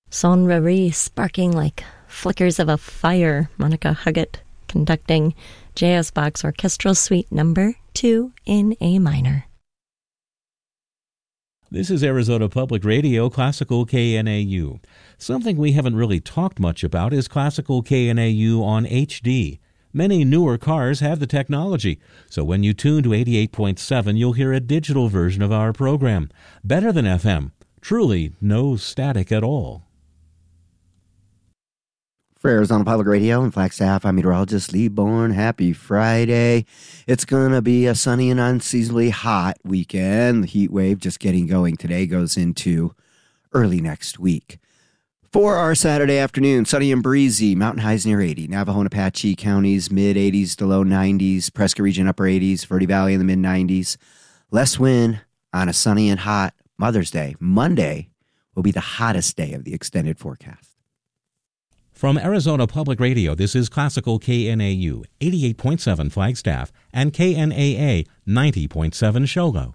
Sonnerie sparking like flickers of a fire. Monica Huggett conducting J.S. Bach's Orchestral Suite No. 2 in A minor. This is Arizona Public Radio, Classical KNAU. Something we haven't really talked much about is Classical KNAU on HD. Many newer cars have the technology, so when you tune to 88.7, you'll hear a digital version of our program. Better than FM. Truly no static at all. For Arizona Public Radio and Flagstaff, I'm meteorologist Lee Bourne. Happy Friday. It's going to be a sunny and unseasonably hot weekend. The heat wave just getting going today goes into early next week. For our Saturday afternoon, sunny and breezy, mountain highs near 80. Navajo and Apache counties, mid-80s to low 90s. Prescott region, upper 80s. Verde Valley in the mid-90s. Less wind on a sunny and hot Mother's Day. Monday will be the hottest day of the extended forecast. From Arizona Public Radio, this is Classical KNAU, 88.7 Flagstaff, and KNAA, 90.7 Shogo.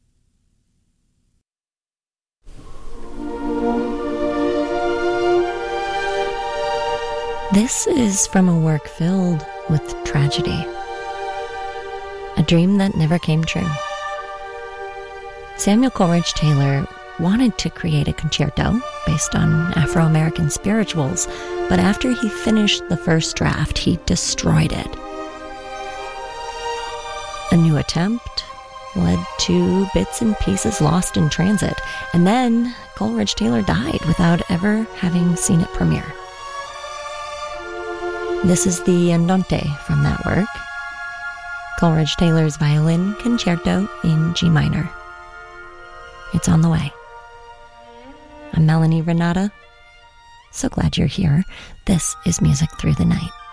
This is from a work filled with tragedy. A dream that never came true. Samuel Coleridge Taylor wanted to create a concerto based on Afro-American spirituals, but after he finished the first draft, he destroyed it. A new attempt led to bits and pieces lost in transit, and then Coleridge Taylor died without ever having seen it premiere. This is the Andante from that work, Coleridge Taylor's Violin Concerto in G minor. It's on the way. I'm Melanie Renata. So glad you're here. This is Music Through the Night.